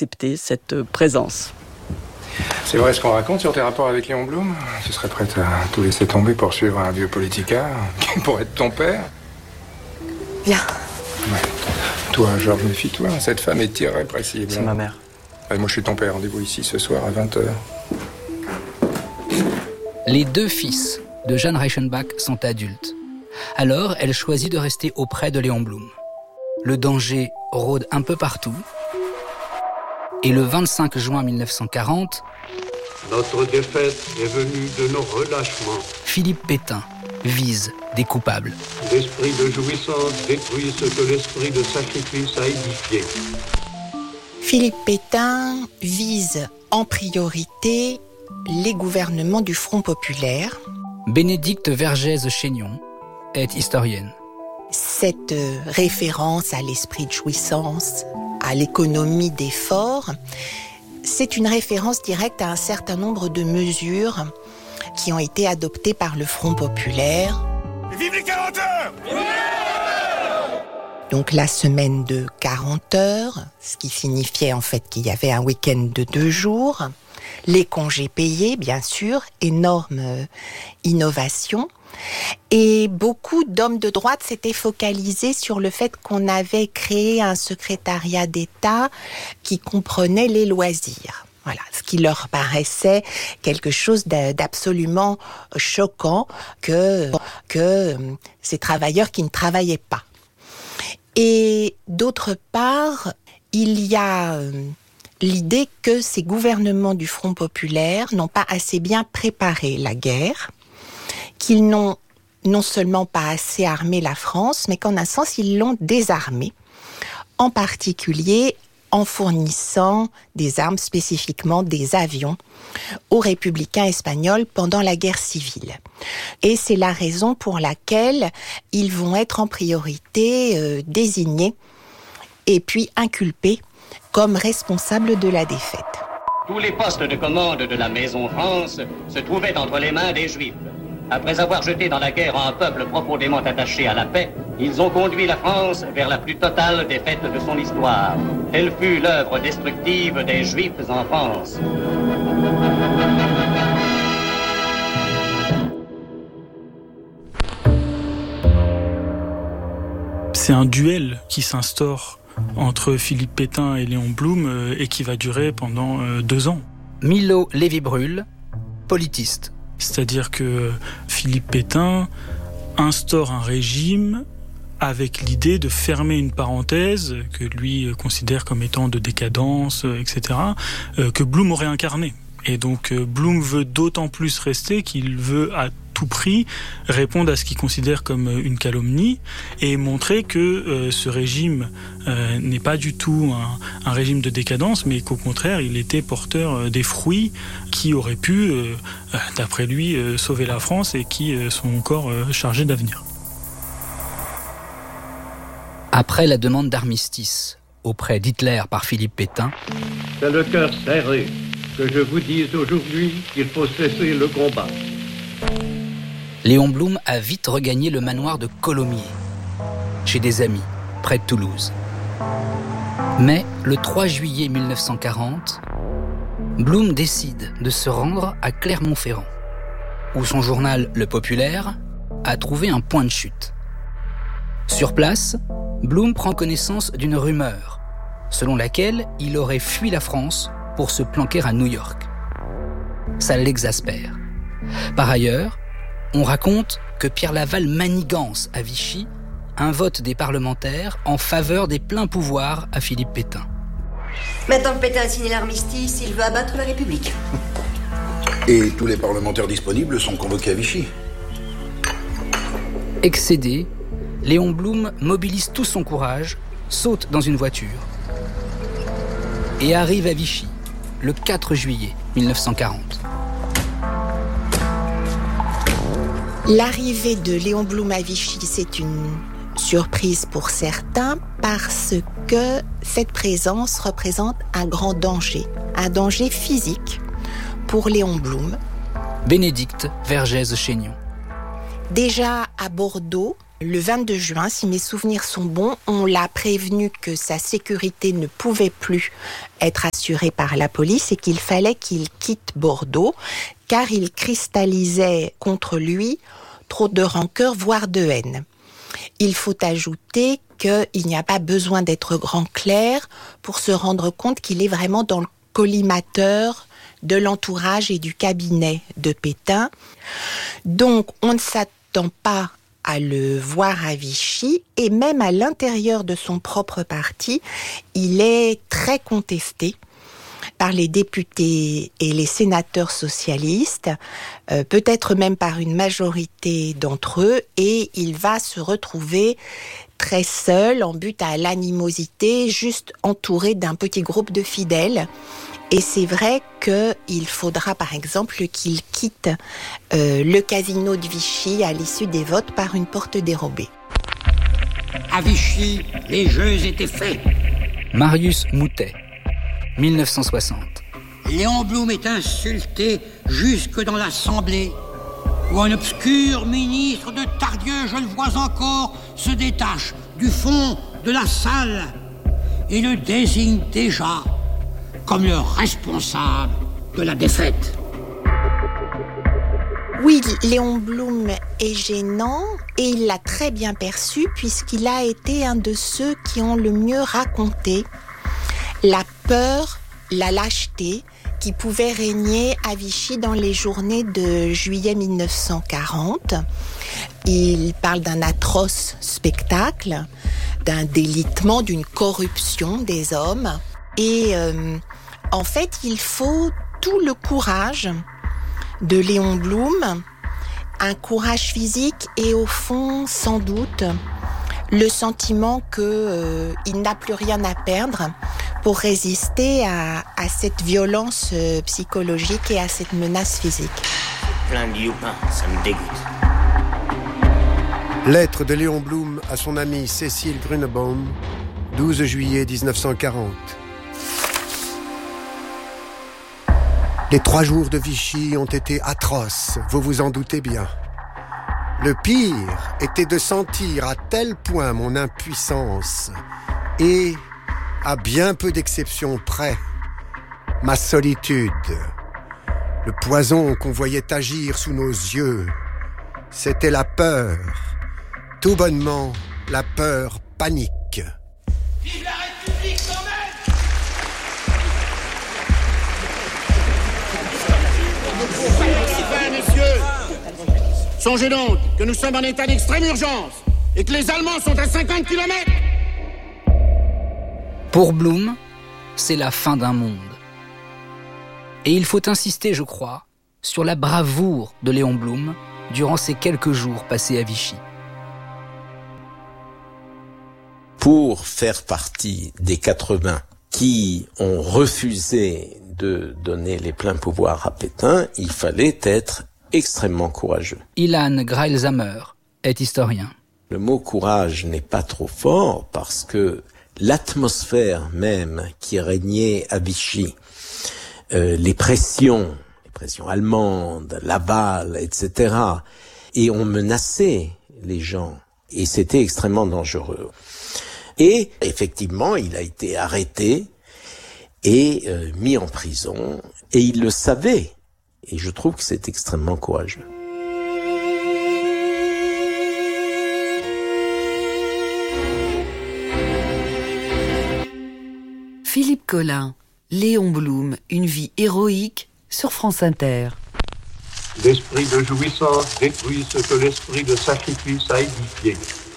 accepter cette présence. C'est vrai ce qu'on raconte sur tes rapports avec Léon Blum ? Tu serais prête à tout laisser tomber pour suivre un vieux politicard qui pourrait être ton père ? Viens. Ouais. Toi, Georges, méfie-toi, cette femme est irrépressible. C'est ma mère. Ouais, moi, je suis ton père. Rendez-vous ici ce soir à 20h. Les deux fils de Jeanne Reichenbach sont adultes. Alors, elle choisit de rester auprès de Léon Blum. Le danger rôde un peu partout. Et le 25 juin 1940, notre défaite est venue de nos relâchements. Philippe Pétain vise des coupables. L'esprit de jouissance détruit ce que l'esprit de sacrifice a édifié. Philippe Pétain vise en priorité les gouvernements du Front populaire. Bénédicte Vergès-Chaignon est historienne. Cette référence à l'esprit de jouissance, à l'économie d'effort, c'est une référence directe à un certain nombre de mesures qui ont été adoptées par le Front populaire. Vive les 40 heures ! Donc la semaine de 40 heures, ce qui signifiait en fait qu'il y avait un week-end de 2 jours, les congés payés, bien sûr, énorme innovation. Et beaucoup d'hommes de droite s'étaient focalisés sur le fait qu'on avait créé un secrétariat d'État qui comprenait les loisirs. Voilà, ce qui leur paraissait quelque chose d'absolument choquant que ces travailleurs qui ne travaillaient pas. Et d'autre part, il y a l'idée que ces gouvernements du Front populaire n'ont pas assez bien préparé la guerre, qu'ils n'ont non seulement pas assez armé la France, mais qu'en un sens, ils l'ont désarmée, en particulier en fournissant des armes, spécifiquement des avions, aux républicains espagnols pendant la guerre civile. Et c'est la raison pour laquelle ils vont être en priorité désignés et puis inculpés comme responsables de la défaite. Tous les postes de commande de la Maison France se trouvaient entre les mains des Juifs. Après avoir jeté dans la guerre un peuple profondément attaché à la paix, ils ont conduit la France vers la plus totale défaite de son histoire. Telle fut l'œuvre destructive des Juifs en France. C'est un duel qui s'instaure entre Philippe Pétain et Léon Blum et qui va durer pendant 2 ans. Milo Lévy-Bruhl, politiste. C'est-à-dire que Philippe Pétain instaure un régime avec l'idée de fermer une parenthèse que lui considère comme étant de décadence, etc., que Blum aurait incarné. Et donc Blum veut d'autant plus rester qu'il veut à tout prix répondre à ce qu'il considère comme une calomnie et montrer que ce régime n'est pas du tout un régime de décadence, mais qu'au contraire, il était porteur des fruits qui auraient pu, d'après lui, sauver la France et qui sont encore chargés d'avenir. Après la demande d'armistice auprès d'Hitler par Philippe Pétain, c'est le cœur serré que je vous dise aujourd'hui qu'il faut cesser le combat. Léon Blum a vite regagné le manoir de Colomiers, chez des amis, près de Toulouse. Mais le 3 juillet 1940, Blum décide de se rendre à Clermont-Ferrand, où son journal Le Populaire a trouvé un point de chute. Sur place, Blum prend connaissance d'une rumeur, selon laquelle il aurait fui la France pour se planquer à New York. Ça l'exaspère. Par ailleurs, on raconte que Pierre Laval manigance à Vichy un vote des parlementaires en faveur des pleins pouvoirs à Philippe Pétain. Maintenant que Pétain a signé l'armistice, il veut abattre la République. Et tous les parlementaires disponibles sont convoqués à Vichy. Excédé, Léon Blum mobilise tout son courage, saute dans une voiture et arrive à Vichy le 4 juillet 1940. L'arrivée de Léon Blum à Vichy, c'est une surprise pour certains parce que cette présence représente un grand danger, un danger physique pour Léon Blum. Bénédicte Vergès-Chaignon. Déjà à Bordeaux, Le 22 juin, si mes souvenirs sont bons, on l'a prévenu que sa sécurité ne pouvait plus être assurée par la police et qu'il fallait qu'il quitte Bordeaux, car il cristallisait contre lui trop de rancœur, voire de haine. Il faut ajouter qu'il n'y a pas besoin d'être grand clerc pour se rendre compte qu'il est vraiment dans le collimateur de l'entourage et du cabinet de Pétain. Donc, on ne s'attend pas à le voir à Vichy, et même à l'intérieur de son propre parti, il est très contesté par les députés et les sénateurs socialistes, peut-être même par une majorité d'entre eux, et il va se retrouver très seul, en butte à l'animosité, juste entouré d'un petit groupe de fidèles. Et c'est vrai qu'il faudra, par exemple, qu'il quitte le casino de Vichy à l'issue des votes par une porte dérobée. À Vichy, les jeux étaient faits. Marius Moutet, 1960. Léon Blum est insulté jusque dans l'Assemblée, où un obscur ministre de Tardieu, je le vois encore, se détache du fond de la salle et le désigne déjà comme le responsable de la défaite. Oui, Léon Blum est gênant et il l'a très bien perçu puisqu'il a été un de ceux qui ont le mieux raconté la peur, la lâcheté qui pouvait régner à Vichy dans les journées de juillet 1940. Il parle d'un atroce spectacle, d'un délitement, d'une corruption des hommes. Et en fait, il faut tout le courage de Léon Blum, un courage physique et au fond, sans doute, le sentiment qu'il n'a plus rien à perdre pour résister à cette violence psychologique et à cette menace physique. Plein de youpins, ça me dégoûte. Lettre de Léon Blum à son amie Cécile Grunebaum, 12 juillet 1940. Les 3 jours de Vichy ont été atroces, vous vous en doutez bien. Le pire était de sentir à tel point mon impuissance et, à bien peu d'exceptions près, ma solitude. Le poison qu'on voyait agir sous nos yeux, c'était la peur. Tout bonnement, la peur panique. Vive la République quand même! Messieurs, songez donc que nous sommes en état d'extrême urgence et que les Allemands sont à 50 km. Pour Blum, c'est la fin d'un monde. Et il faut insister, je crois, sur la bravoure de Léon Blum durant ces quelques jours passés à Vichy. Pour faire partie des 80 qui ont refusé de donner les pleins pouvoirs à Pétain, il fallait être extrêmement courageux. Ilan Greilsheimer est historien. Le mot courage n'est pas trop fort parce que l'atmosphère même qui régnait à Vichy, les pressions allemandes, Laval, etc., et on menaçait les gens, et c'était extrêmement dangereux. Et effectivement, il a été arrêté et mis en prison, et il le savait, et je trouve que c'est extrêmement courageux. Philippe Collin, Léon Blum, une vie héroïque sur France Inter. L'esprit de jouissance détruit ce que l'esprit de sacrifice a édifié.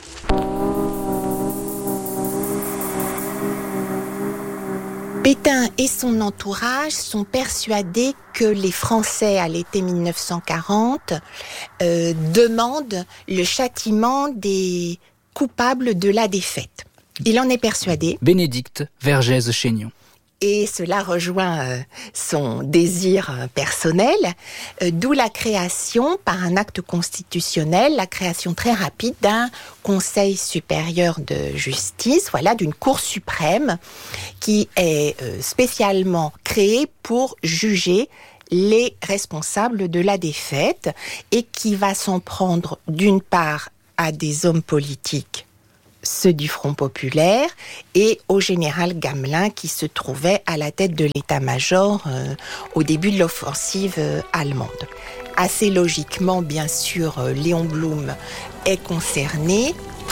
Pétain et son entourage sont persuadés que les Français, à l'été 1940, demandent le châtiment des coupables de la défaite. Il en est persuadé. Bénédicte Vergès-Chaignon. Et cela rejoint son désir personnel, d'où la création, par un acte constitutionnel, la création très rapide d'un Conseil supérieur de justice, d'une Cour suprême, qui est spécialement créée pour juger les responsables de la défaite et qui va s'en prendre d'une part à des hommes politiques, ceux du Front populaire, et au général Gamelin qui se trouvait à la tête de l'état-major au début de l'offensive allemande. Assez logiquement, bien sûr, Léon Blum est concerné.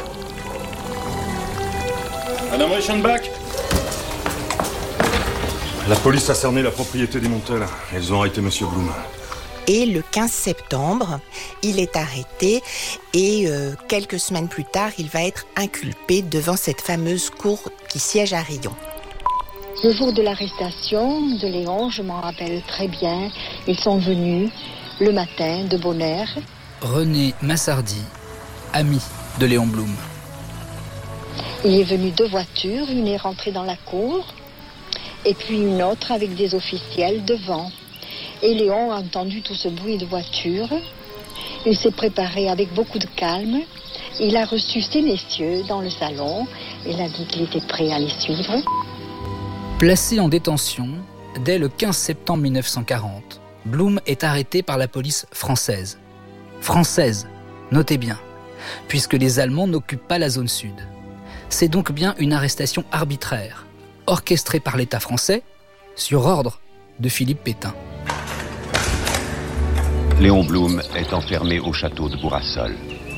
Madame Reichenbach, la police a cerné la propriété des Montel. Elles ont arrêté Monsieur Blum. Et le 15 septembre, il est arrêté et quelques semaines plus tard, il va être inculpé devant cette fameuse cour qui siège à Riom. Le jour de l'arrestation de Léon, je m'en rappelle très bien, ils sont venus le matin de bonne heure. René Massardi, ami de Léon Blum. Il est venu 2 voitures, une est rentrée dans la cour et puis une autre avec des officiels devant. Et Léon a entendu tout ce bruit de voiture. Il s'est préparé avec beaucoup de calme. Il a reçu ces messieurs dans le salon. Il a dit qu'il était prêt à les suivre. Placé en détention, dès le 15 septembre 1940, Blum est arrêté par la police française. Française, notez bien, puisque les Allemands n'occupent pas la zone sud. C'est donc bien une arrestation arbitraire, orchestrée par l'État français, sur ordre de Philippe Pétain. Léon Blum est enfermé au château de Bourrassol.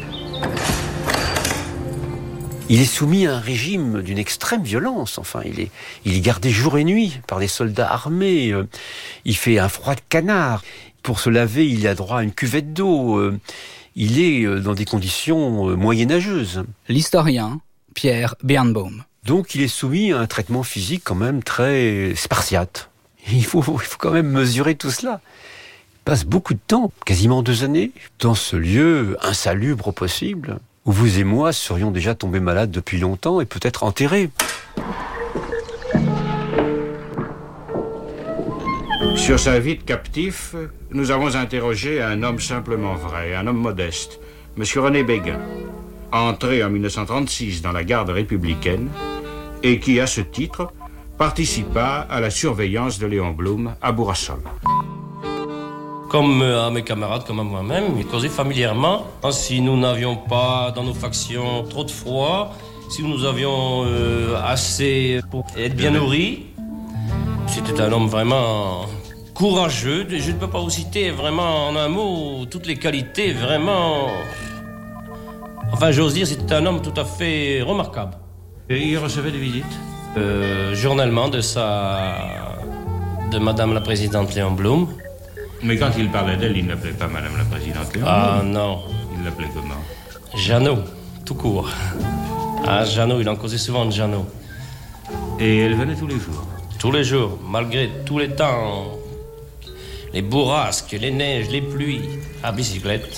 Il est soumis à un régime d'une extrême violence. Enfin, il est gardé jour et nuit par des soldats armés. Il fait un froid de canard. Pour se laver, il a droit à une cuvette d'eau. Il est dans des conditions moyenâgeuses. L'historien Pierre Birnbaum. Donc, il est soumis à un traitement physique quand même très spartiate. Il faut quand même mesurer tout cela. Il passe beaucoup de temps, quasiment 2 années, dans ce lieu insalubre au possible, où vous et moi serions déjà tombés malades depuis longtemps et peut-être enterrés. Sur sa vie de captif, nous avons interrogé un homme simplement vrai, un homme modeste, M. René Béguin, entré en 1936 dans la garde républicaine et qui, à ce titre, participa à la surveillance de Léon Blum à Bourrassol. Comme à mes camarades, comme à moi-même, il causait familièrement. Si nous n'avions pas dans nos factions trop de froid, si nous avions assez pour être bien nourris, c'était un homme vraiment courageux. Je ne peux pas vous citer vraiment en un mot toutes les qualités, vraiment... Enfin, j'ose dire, c'était un homme tout à fait remarquable. Et il recevait des visites journellement de Madame la Présidente Léon Blum. Mais quand il parlait d'elle, il n'appelait pas Madame la Présidente Léon Blum. Ah non. Il l'appelait comment? Jeannot, tout court. Ah, Jeannot, il en causait souvent de Jeannot. Et elle venait tous les jours? Tous les jours, malgré tous les temps. Les bourrasques, les neiges, les pluies, à bicyclette.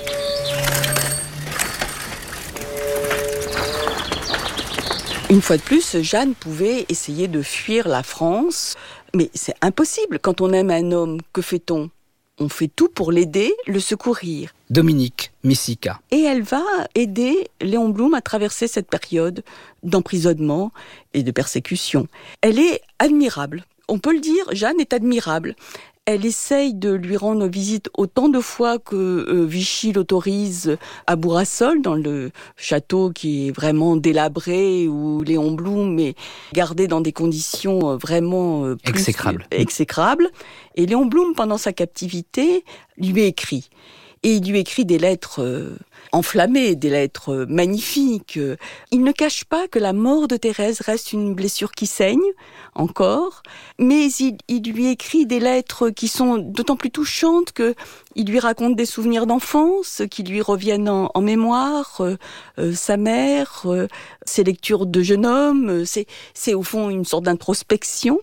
Une fois de plus, Jeanne pouvait essayer de fuir la France, mais c'est impossible. Quand on aime un homme, que fait-on? On fait tout pour l'aider, le secourir. Dominique Missika. Et elle va aider Léon Blum à traverser cette période d'emprisonnement et de persécution. Elle est admirable. On peut le dire, Jeanne est admirable. Elle essaye de lui rendre visite autant de fois que Vichy l'autorise à Bourrassol, dans le château qui est vraiment délabré, où Léon Blum est gardé dans des conditions vraiment exécrables. Et Léon Blum, pendant sa captivité, lui écrit. Et il lui écrit des lettres enflammées, des lettres magnifiques. Il ne cache pas que la mort de Thérèse reste une blessure qui saigne, encore, mais il lui écrit des lettres qui sont d'autant plus touchantes qu'il lui raconte des souvenirs d'enfance, qui lui reviennent en mémoire, sa mère, ses lectures de jeune homme, c'est au fond une sorte d'introspection.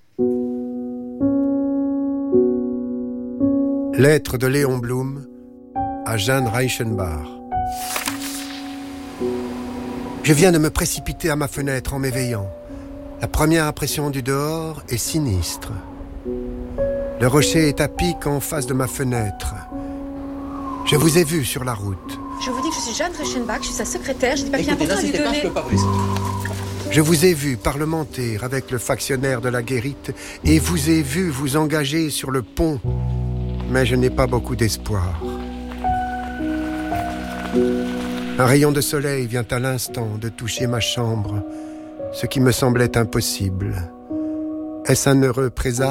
Lettre de Léon Blum à Jeanne Reichenbach. Je viens de me précipiter à ma fenêtre en m'éveillant. La première impression du dehors est sinistre. Le rocher est à pic en face de ma fenêtre. Je vous ai vu sur la route. Je vous dis que je suis Jeanne Reichenbach, je suis sa secrétaire, j'ai des papiers importants à lui donner. Je vous ai vu parlementer avec le factionnaire de la Guérite et vous ai vu vous engager sur le pont. Mais je n'ai pas beaucoup d'espoir. Un rayon de soleil vient à l'instant de toucher ma chambre, ce qui me semblait impossible. Est-ce un heureux présage ?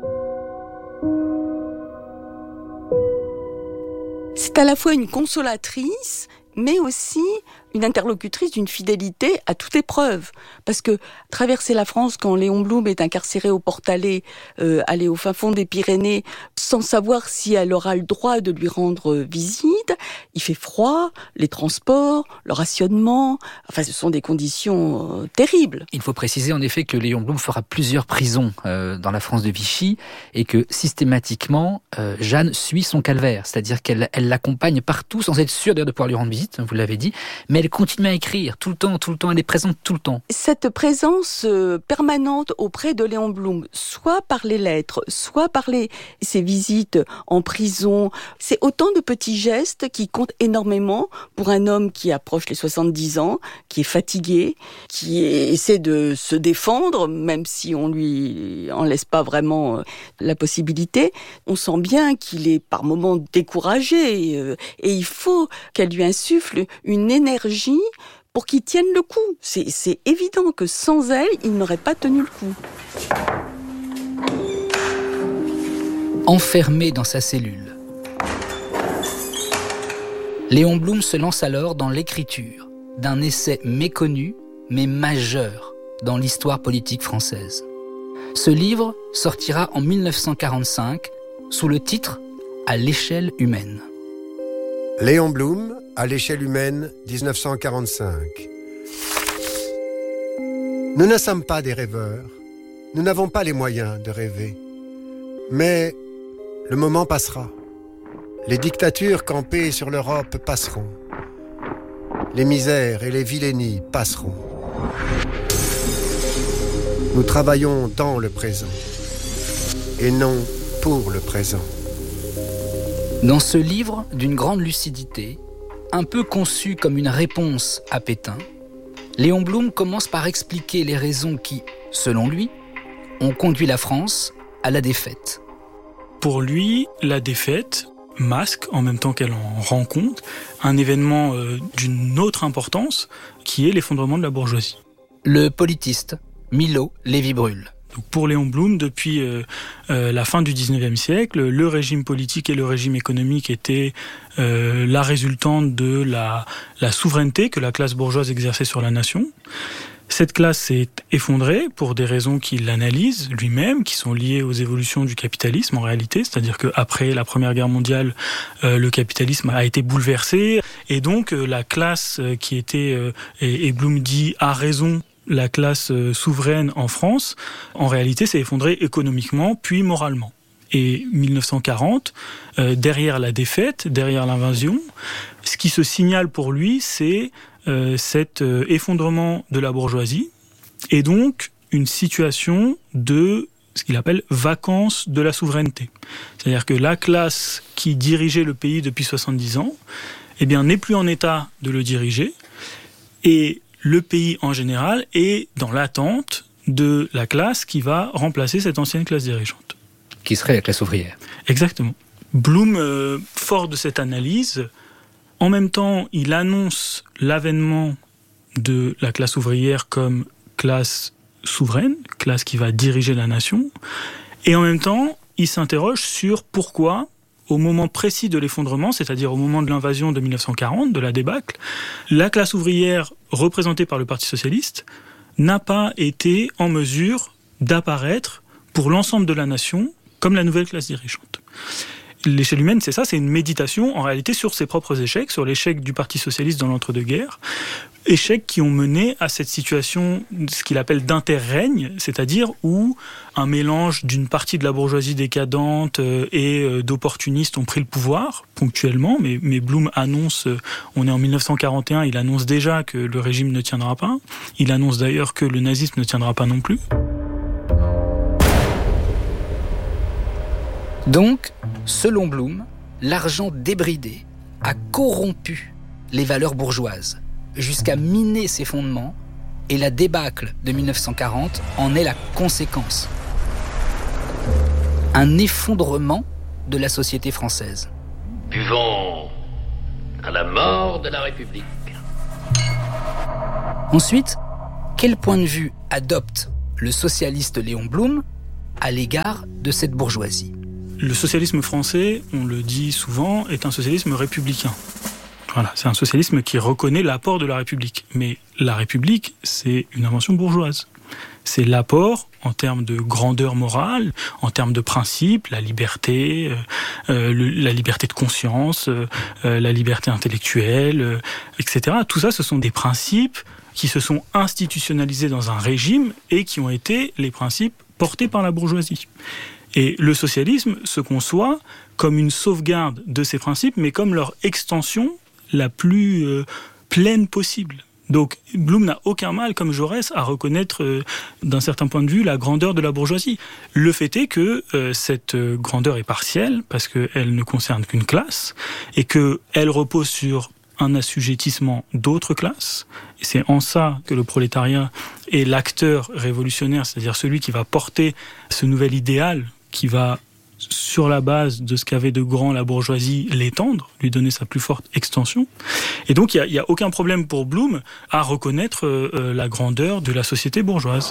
C'est à la fois une consolatrice, mais aussi une interlocutrice d'une fidélité à toute épreuve. Parce que traverser la France quand Léon Blum est incarcéré au Portalet, aller au fin fond des Pyrénées, sans savoir si elle aura le droit de lui rendre visite, il fait froid, les transports, le rationnement, enfin ce sont des conditions terribles. Il faut préciser en effet que Léon Blum fera plusieurs prisons dans la France de Vichy et que systématiquement Jeanne suit son calvaire, c'est-à-dire qu'elle l'accompagne partout sans être sûre de pouvoir lui rendre visite, vous l'avez dit, mais elle continue à écrire tout le temps, elle est présente tout le temps. Cette présence permanente auprès de Léon Blum, soit par les lettres, soit par ses visites en prison, c'est autant de petits gestes qui comptent énormément pour un homme qui approche les 70 ans, qui est fatigué, qui essaie de se défendre, même si on lui en laisse pas vraiment la possibilité. On sent bien qu'il est par moments découragé et il faut qu'elle lui insuffle une énergie pour qu'il tienne le coup. C'est évident que sans elle, il n'aurait pas tenu le coup. Enfermé dans sa cellule, Léon Blum se lance alors dans l'écriture d'un essai méconnu mais majeur dans l'histoire politique française. Ce livre sortira en 1945 sous le titre « À l'échelle humaine ». Léon Blum, à l'échelle humaine, 1945. Nous ne sommes pas des rêveurs. Nous n'avons pas les moyens de rêver. Mais le moment passera. Les dictatures campées sur l'Europe passeront. Les misères et les vilainies passeront. Nous travaillons dans le présent et non pour le présent. Dans ce livre d'une grande lucidité, un peu conçu comme une réponse à Pétain, Léon Blum commence par expliquer les raisons qui, selon lui, ont conduit la France à la défaite. Pour lui, la défaite masque, en même temps qu'elle en rend compte, un événement d'une autre importance, qui est l'effondrement de la bourgeoisie. Le politiste Milo Lévy-Bruhl. Donc pour Léon Blum, depuis la fin du XIXe siècle, le régime politique et le régime économique étaient la résultante de la souveraineté que la classe bourgeoise exerçait sur la nation. Cette classe s'est effondrée pour des raisons qu'il analyse lui-même, qui sont liées aux évolutions du capitalisme en réalité, c'est-à-dire qu'après la Première Guerre mondiale, le capitalisme a été bouleversé, et donc la classe qui était, et Blum dit à raison, la classe souveraine en France, en réalité s'est effondrée économiquement puis moralement. Et 1940, derrière la défaite, derrière l'invasion, ce qui se signale pour lui, c'est cet effondrement de la bourgeoisie et donc une situation de ce qu'il appelle vacance de la souveraineté. C'est-à-dire que la classe qui dirigeait le pays depuis 70 ans, eh bien, n'est plus en état de le diriger et le pays en général est dans l'attente de la classe qui va remplacer cette ancienne classe dirigeante. Qui serait la classe ouvrière. Exactement. Blum, fort de cette analyse, en même temps, il annonce l'avènement de la classe ouvrière comme classe souveraine, classe qui va diriger la nation, et en même temps, il s'interroge sur pourquoi, au moment précis de l'effondrement, c'est-à-dire au moment de l'invasion de 1940, de la débâcle, la classe ouvrière représentée par le Parti socialiste n'a pas été en mesure d'apparaître pour l'ensemble de la nation comme la nouvelle classe dirigeante. L'échelle humaine, c'est ça, c'est une méditation en réalité sur ses propres échecs, sur l'échec du Parti socialiste dans l'entre-deux-guerres, échecs qui ont mené à cette situation, ce qu'il appelle d'interrègne, c'est-à-dire où un mélange d'une partie de la bourgeoisie décadente et d'opportunistes ont pris le pouvoir, ponctuellement, mais Blum annonce, on est en 1941, il annonce déjà que le régime ne tiendra pas, il annonce d'ailleurs que le nazisme ne tiendra pas non plus. Donc, selon Blum, l'argent débridé a corrompu les valeurs bourgeoises, jusqu'à miner ses fondements, et la débâcle de 1940 en est la conséquence. Un effondrement de la société française. Buvons à la mort de la République. Ensuite, quel point de vue adopte le socialiste Léon Blum à l'égard de cette bourgeoisie ? Le socialisme français, on le dit souvent, est un socialisme républicain. Voilà, c'est un socialisme qui reconnaît l'apport de la République. Mais la République, c'est une invention bourgeoise. C'est l'apport en termes de grandeur morale, en termes de principes, la liberté de conscience, la liberté intellectuelle, etc. Tout ça, ce sont des principes qui se sont institutionnalisés dans un régime et qui ont été les principes portés par la bourgeoisie. Et le socialisme se conçoit comme une sauvegarde de ces principes, mais comme leur extension la plus pleine possible. Donc Blum n'a aucun mal, comme Jaurès, à reconnaître d'un certain point de vue la grandeur de la bourgeoisie. Le fait est que cette grandeur est partielle, parce qu'elle ne concerne qu'une classe, et qu'elle repose sur un assujettissement d'autres classes. Et c'est en ça que le prolétariat est l'acteur révolutionnaire, c'est-à-dire celui qui va porter ce nouvel idéal, qui va, sur la base de ce qu'avait de grand la bourgeoisie, l'étendre, lui donner sa plus forte extension. Et donc il n'y a aucun problème pour Blum à reconnaître la grandeur de la société bourgeoise.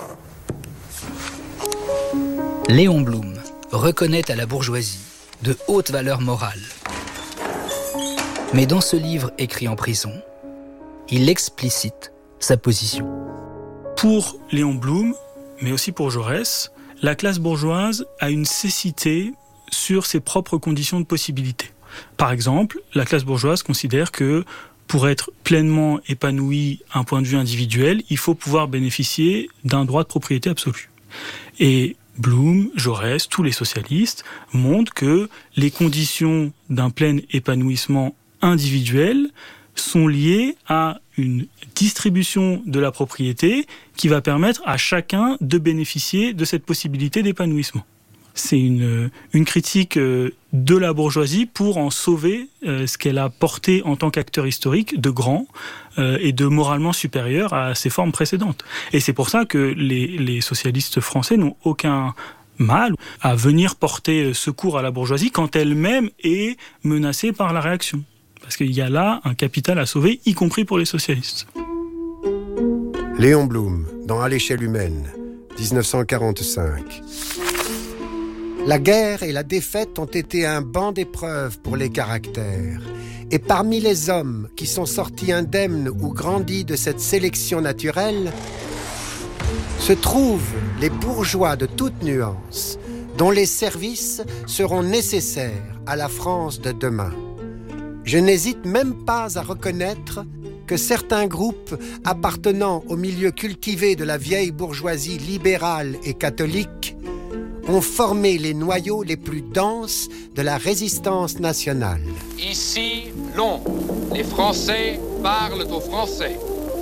Léon Blum reconnaît à la bourgeoisie de hautes valeurs morales. Mais dans ce livre écrit en prison, il explicite sa position. Pour Léon Blum, mais aussi pour Jaurès, la classe bourgeoise a une cécité sur ses propres conditions de possibilité. Par exemple, la classe bourgeoise considère que pour être pleinement épanoui d'un point de vue individuel, il faut pouvoir bénéficier d'un droit de propriété absolu. Et Blum, Jaurès, tous les socialistes montrent que les conditions d'un plein épanouissement individuel sont liées à une distribution de la propriété qui va permettre à chacun de bénéficier de cette possibilité d'épanouissement. C'est une critique de la bourgeoisie pour en sauver ce qu'elle a porté en tant qu'acteur historique de grand et de moralement supérieur à ses formes précédentes. Et c'est pour ça que les socialistes français n'ont aucun mal à venir porter secours à la bourgeoisie quand elle-même est menacée par la réaction. Parce qu'il y a là un capital à sauver, y compris pour les socialistes. Léon Blum, dans À l'échelle humaine, 1945. La guerre et la défaite ont été un banc d'épreuves pour les caractères. Et parmi les hommes qui sont sortis indemnes ou grandis de cette sélection naturelle, se trouvent les bourgeois de toute nuance, dont les services seront nécessaires à la France de demain. Je n'hésite même pas à reconnaître que certains groupes appartenant au milieu cultivé de la vieille bourgeoisie libérale et catholique ont formé les noyaux les plus denses de la résistance nationale. Ici, non. Les Français parlent aux Français.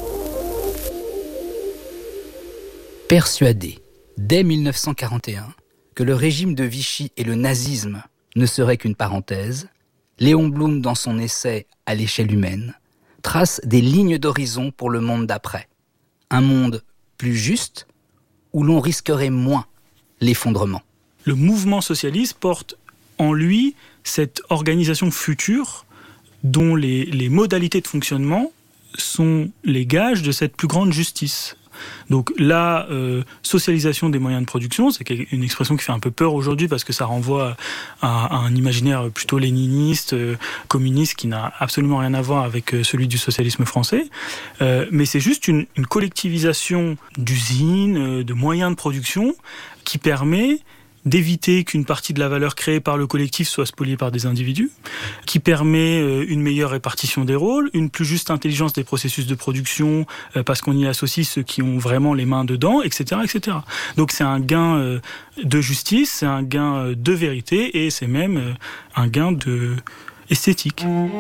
Persuadé, dès 1941, que le régime de Vichy et le nazisme ne seraient qu'une parenthèse, Léon Blum, dans son essai « À l'échelle humaine », trace des lignes d'horizon pour le monde d'après. Un monde plus juste, où l'on risquerait moins l'effondrement. Le mouvement socialiste porte en lui cette organisation future dont les modalités de fonctionnement sont les gages de cette plus grande justice. Donc la socialisation des moyens de production, c'est une expression qui fait un peu peur aujourd'hui parce que ça renvoie à un imaginaire plutôt léniniste, communiste, qui n'a absolument rien à voir avec celui du socialisme français. Mais c'est juste une collectivisation d'usines, de moyens de production qui permet d'éviter qu'une partie de la valeur créée par le collectif soit spoliée par des individus, qui permet une meilleure répartition des rôles, une plus juste intelligence des processus de production, parce qu'on y associe ceux qui ont vraiment les mains dedans, etc., etc. Donc c'est un gain de justice, c'est un gain de vérité, et c'est même un gain de esthétique.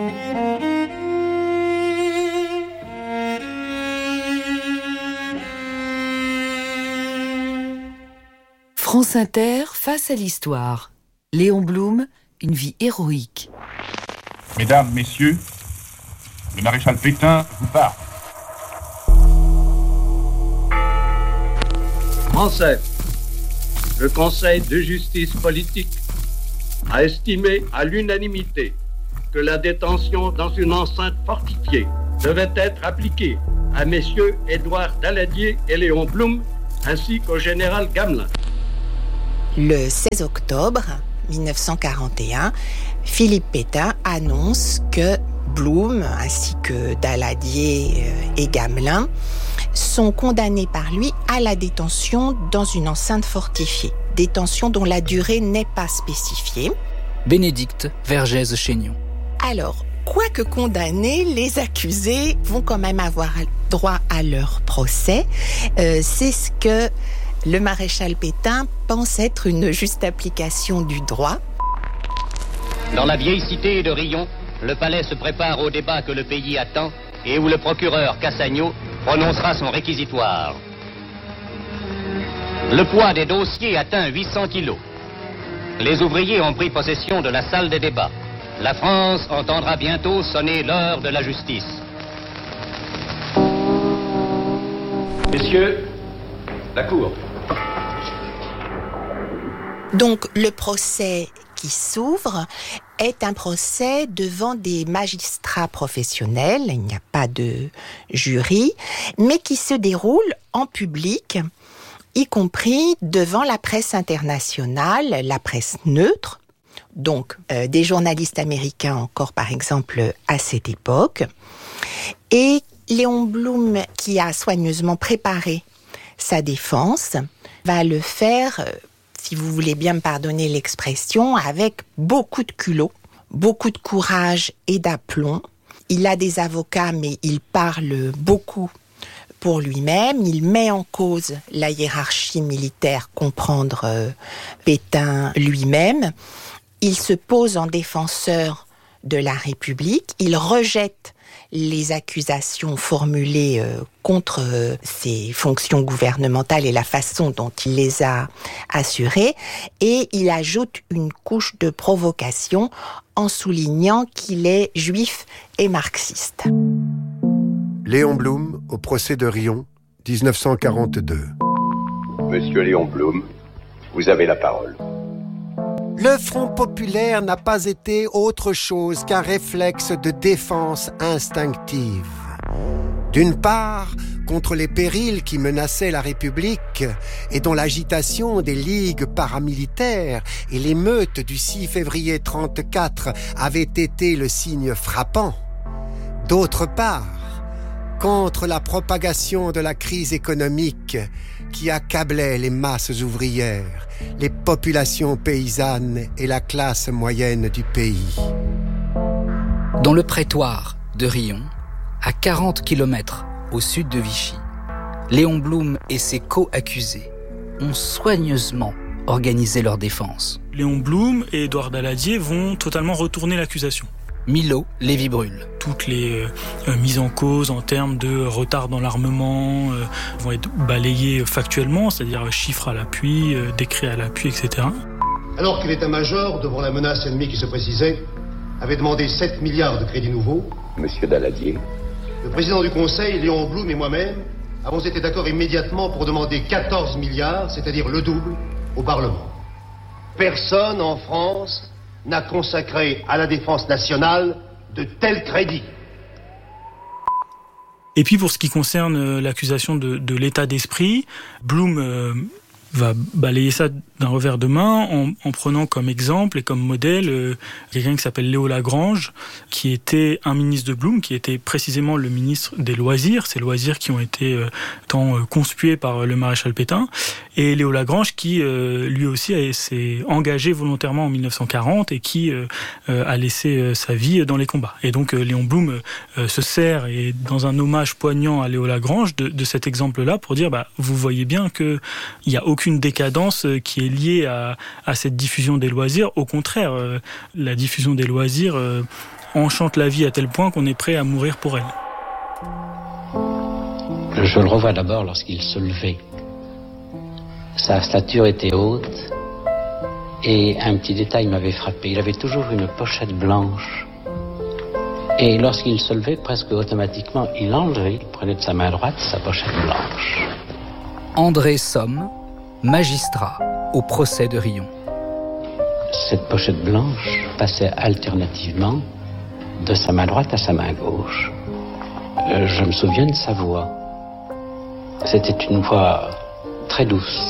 France Inter, face à l'histoire. Léon Blum, une vie héroïque. Mesdames, Messieurs, le maréchal Pétain vous parle. Français, le Conseil de justice politique a estimé à l'unanimité que la détention dans une enceinte fortifiée devait être appliquée à messieurs Édouard Daladier et Léon Blum, ainsi qu'au général Gamelin. Le 16 octobre 1941, Philippe Pétain annonce que Blum, ainsi que Daladier et Gamelin, sont condamnés par lui à la détention dans une enceinte fortifiée. Détention dont la durée n'est pas spécifiée. Bénédicte Vergès-Chaignon. Alors, quoique condamnés, les accusés vont quand même avoir droit à leur procès. C'est ce que le maréchal Pétain pense être une juste application du droit. Dans la vieille cité de Riom, le palais se prépare au débat que le pays attend et où le procureur Cassagno prononcera son réquisitoire. Le poids des dossiers atteint 800 kilos. Les ouvriers ont pris possession de la salle des débats. La France entendra bientôt sonner l'heure de la justice. Messieurs, la cour. Donc le procès qui s'ouvre est un procès devant des magistrats professionnels, il n'y a pas de jury, mais qui se déroule en public, y compris devant la presse internationale, la presse neutre, donc des journalistes américains encore par exemple à cette époque. Et Léon Blum, qui a soigneusement préparé sa défense, va le faire, si vous voulez bien me pardonner l'expression, avec beaucoup de culot, beaucoup de courage et d'aplomb. Il a des avocats, mais il parle beaucoup pour lui-même. Il met en cause la hiérarchie militaire, comprendre Pétain lui-même. Il se pose en défenseur de la République. Il rejette les accusations formulées contre ses fonctions gouvernementales et la façon dont il les a assurées. Et il ajoute une couche de provocation en soulignant qu'il est juif et marxiste. Léon Blum, au procès de Riom, 1942. Monsieur Léon Blum, vous avez la parole. Le Front populaire n'a pas été autre chose qu'un réflexe de défense instinctive. D'une part, contre les périls qui menaçaient la République et dont l'agitation des ligues paramilitaires et l'émeute du 6 février 1934 avaient été le signe frappant. D'autre part, contre la propagation de la crise économique qui accablait les masses ouvrières, les populations paysannes et la classe moyenne du pays. Dans le prétoire de Riom, à 40 km au sud de Vichy, Léon Blum et ses co-accusés ont soigneusement organisé leur défense. Léon Blum et Édouard Daladier vont totalement retourner l'accusation. Milo Lévy-Bruhl. Toutes les mises en cause en termes de retard dans l'armement vont être balayées factuellement, c'est-à-dire chiffres à l'appui, décrets à l'appui, etc. Alors que l'état-major, devant la menace ennemie qui se précisait, avait demandé 7 milliards de crédits nouveaux, Monsieur Daladier. Le président du Conseil, Léon Blum et moi-même avons été d'accord immédiatement pour demander 14 milliards, c'est-à-dire le double, au Parlement. Personne en France n'a consacré à la défense nationale de tels crédits. Et puis pour ce qui concerne l'accusation de l'état d'esprit, Blum va balayer ça d'un revers de main en prenant comme exemple et comme modèle quelqu'un qui s'appelle Léo Lagrange, qui était un ministre de Blum, qui était précisément le ministre des loisirs, ces loisirs qui ont été conspués par le maréchal Pétain, et Léo Lagrange qui lui aussi s'est engagé volontairement en 1940 et qui a laissé sa vie dans les combats. Et donc Léon Blum se sert, et dans un hommage poignant à Léo Lagrange, de cet exemple-là pour dire vous voyez bien qu'il n'y a aucune décadence qui est liée à cette diffusion des loisirs. Au contraire, la diffusion des loisirs enchante la vie à tel point qu'on est prêt à mourir pour elle. Je le revois d'abord lorsqu'il se levait. Sa stature était haute et un petit détail m'avait frappé. Il avait toujours une pochette blanche. Et lorsqu'il se levait, presque automatiquement, il enlevait, il prenait de sa main droite sa pochette blanche. André Somme, magistrat au procès de Riom. Cette pochette blanche passait alternativement de sa main droite à sa main gauche. Je me souviens de sa voix. C'était une voix très douce.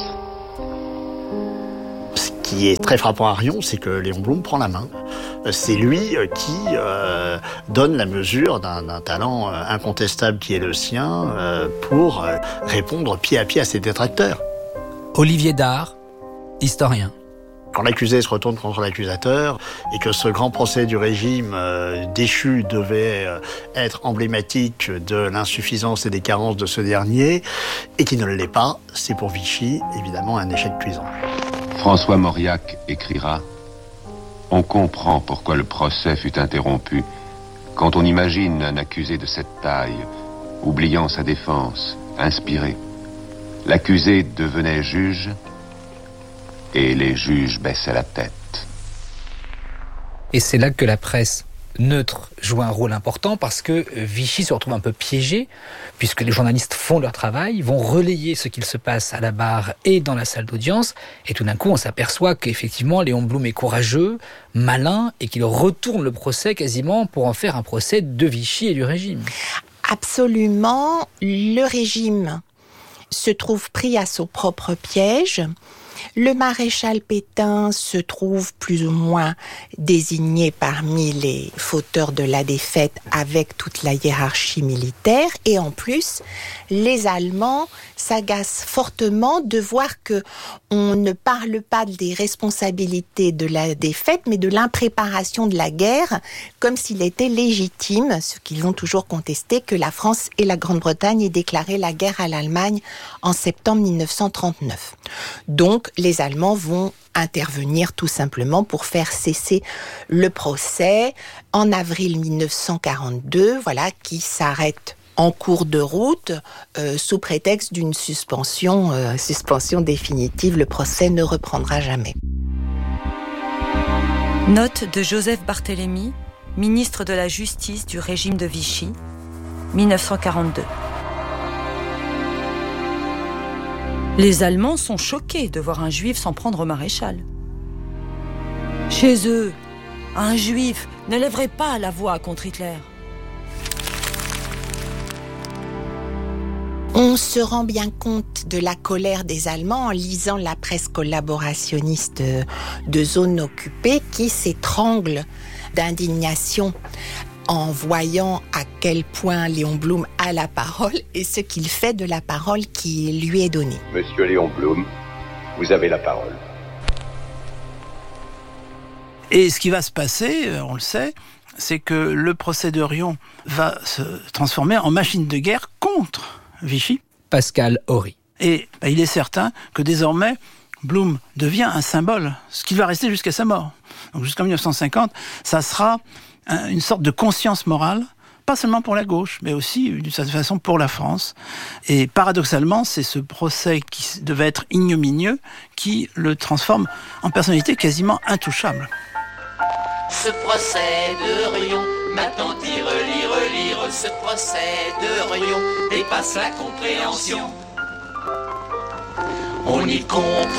Ce qui est très frappant à Riom, c'est que Léon Blum prend la main. C'est lui qui donne la mesure d'un talent incontestable qui est le sien pour répondre pied à pied à ses détracteurs. Olivier Dard, historien. Quand l'accusé se retourne contre l'accusateur et que ce grand procès du régime déchu devait être emblématique de l'insuffisance et des carences de ce dernier, et qui ne l'est pas, c'est pour Vichy évidemment un échec cuisant. François Mauriac écrira « On comprend pourquoi le procès fut interrompu quand on imagine un accusé de cette taille, oubliant sa défense, inspiré. L'accusé devenait juge et les juges baissaient la tête. » Et c'est là que la presse neutre joue un rôle important parce que Vichy se retrouve un peu piégé puisque les journalistes font leur travail, vont relayer ce qu'il se passe à la barre et dans la salle d'audience et tout d'un coup on s'aperçoit qu'effectivement Léon Blum est courageux, malin et qu'il retourne le procès quasiment pour en faire un procès de Vichy et du régime. Absolument, le régime se trouve pris à son propre piège. Le maréchal Pétain se trouve plus ou moins désigné parmi les fauteurs de la défaite avec toute la hiérarchie militaire. Et en plus, les Allemands s'agacent fortement de voir que on ne parle pas des responsabilités de la défaite, mais de l'impréparation de la guerre, comme s'il était légitime, ce qu'ils ont toujours contesté, que la France et la Grande-Bretagne aient déclaré la guerre à l'Allemagne en septembre 1939. Donc, les Allemands vont intervenir tout simplement pour faire cesser le procès en avril 1942, qui s'arrête en cours de route sous prétexte d'une suspension définitive. Le procès ne reprendra jamais. Note de Joseph Barthélemy, ministre de la Justice du régime de Vichy, 1942. Les Allemands sont choqués de voir un juif s'en prendre au maréchal. Chez eux, un juif ne lèverait pas la voix contre Hitler. On se rend bien compte de la colère des Allemands en lisant la presse collaborationniste de zones occupées qui s'étrangle d'indignation en voyant à quel point Léon Blum a la parole et ce qu'il fait de la parole qui lui est donnée. Monsieur Léon Blum, vous avez la parole. Et ce qui va se passer, on le sait, c'est que le procès de Riom va se transformer en machine de guerre contre Vichy. Pascal Horry. Et il est certain que désormais, Blum devient un symbole, ce qui va rester jusqu'à sa mort. Donc jusqu'en 1950, ça sera une sorte de conscience morale, pas seulement pour la gauche, mais aussi d'une certaine façon pour la France. Et paradoxalement, c'est ce procès qui devait être ignominieux qui le transforme en personnalité quasiment intouchable. Ce procès de Riom, maintenant relire, ce procès de Riom dépasse la compréhension. On y comprend